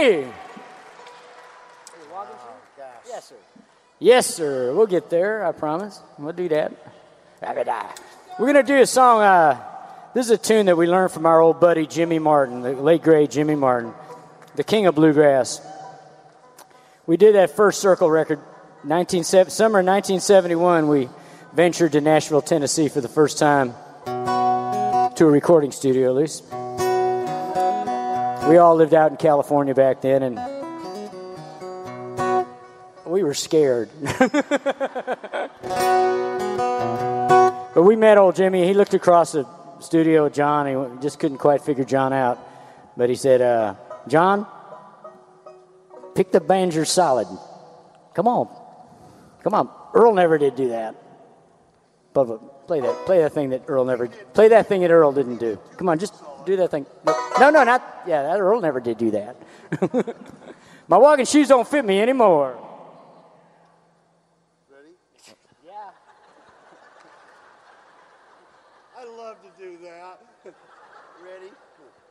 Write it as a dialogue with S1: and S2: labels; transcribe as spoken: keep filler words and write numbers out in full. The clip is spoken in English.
S1: Johnny. Yes, sir. Yes, sir. We'll get there, I promise. We'll do that. We're going to do a song. Uh, this is a tune that we learned from our old buddy Jimmy Martin, the late great Jimmy Martin, the king of bluegrass. We did that First Circle record, nineteen, summer nineteen seventy-one. We ventured to Nashville, Tennessee for the first time, to a recording studio at least. We all lived out in California back then, and we were scared. But we met old Jimmy. He looked across the studio at John. And he just couldn't quite figure John out. But he said, uh, John, pick the banjo solid. Come on. Come on. Earl never did do that. But play that. Play that thing that Earl never did. Play that thing that Earl didn't do. Come on, just do that thing. No, no, not. Yeah, that Earl never did do that. My walking shoes don't fit me anymore.
S2: I love to do that. Ready?